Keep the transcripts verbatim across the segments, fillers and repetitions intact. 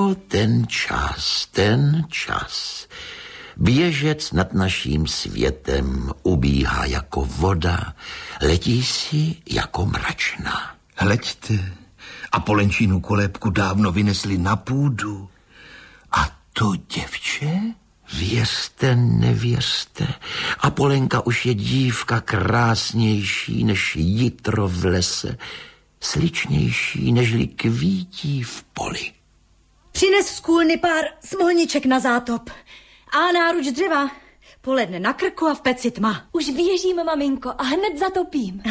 O, ten čas, ten čas. Běžec nad naším světem ubíhá jako voda, letí si jako mračna. Hleďte, Apolenčínu kolébku dávno vynesli na půdu. A to děvče? Věřte, nevěřte, Apolenka už je dívka krásnější než jitro v lese, sličnější nežli kvítí v poli. Přines z kůlny pár smolníček na zátop a náruč dřeva. Poledne na krku a v peci tma. Už běžím, maminko, a hned zatopím.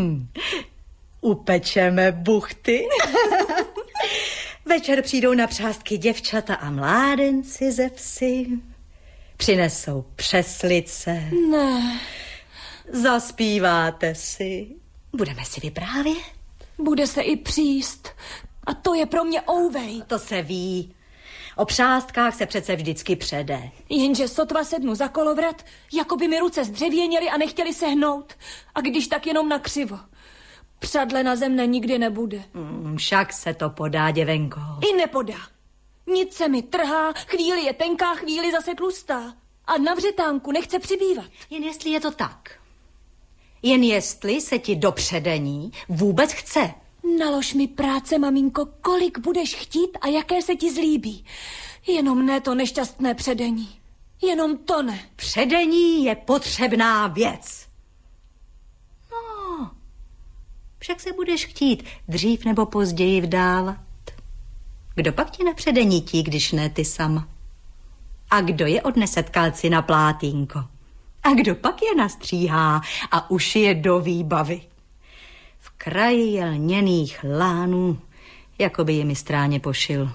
Upečeme buchty. Večer přijdou na přástky děvčata a mládenci ze vsi. Přinesou přeslice. Ne. Zaspíváte si. Budeme si vyprávět. Bude se i příst. A to je pro mě ouvej. To se ví. O přástkách se přece vždycky přede. Jenže sotva sednu za kolovrat, jako by mi ruce zdřevěněly a nechtěli se hnout. A když tak jenom na křivo. Přadle na zemne nikdy nebude. Mm, však se to podá, děvenko. I nepodá. Nic se mi trhá, chvíli je tenká, chvíli zase tlustá. A na vřetánku nechce přibývat. Jen jestli je to tak. Jen jestli se ti do předení vůbec chce. Nalož mi práce, maminko, kolik budeš chtít a jaké se ti zlíbí. Jenom ne to nešťastné předení. Jenom to ne. Předení je potřebná věc. No, však se budeš chtít dřív nebo později vdávat. Kdo pak ti na předení tí, když ne ty sama? A kdo je odnese tkalci na plátínko? A kdo pak je nastříhá a ušije do výbavy? V kraji je lněných lánů, jako by je mi stráně pošil.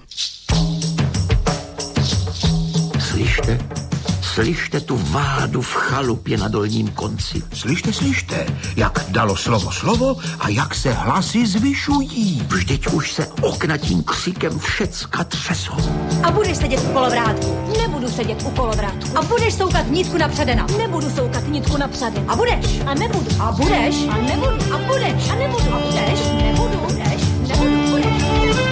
Slyšte, slyšte tu vádu v chalupě na dolním konci. Slyšte, slyšte, jak dalo slovo slovo a jak se hlasy zvyšují. Vždyť už se okna tím křikem všecka třesou. A budeš sedět u kolovrátku. Nebudu sedět u kolovrátku. A budeš soukat nitku na předena. Nebudu soukat nitku na předena. A budeš. A nebudu. A budeš. A nebudu. A budeš. A nebudu. A budeš. Nebudu. Budeš. Nebudu. Budeš.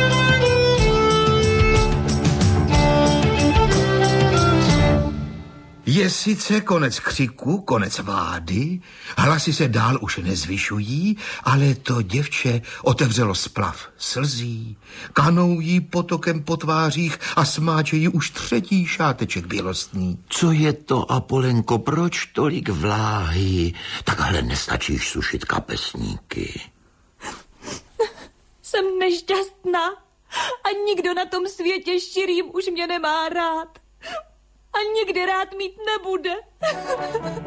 Je sice konec křiku, konec vády, hlasy se dál už nezvyšují, ale to děvče otevřelo splav slzí, kanou jí potokem po tvářích a smáče jí už třetí šáteček bělostný. Co je to, Apolenko, proč tolik vláhy? Takhle nestačíš sušit kapesníky. Jsem nešťastná a nikdo na tom světě širým už mě nemá rád. A nikdy rád mít nebude.